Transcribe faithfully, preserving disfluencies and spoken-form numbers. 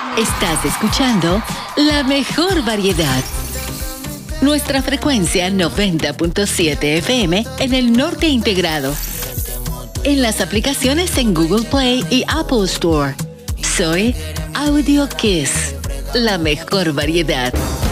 Estás escuchando la mejor variedad. Nuestra frecuencia noventa punto siete F M en el norte integrado. En las aplicaciones en Google Play y Apple Store. Soy Audio Kiss, la mejor variedad.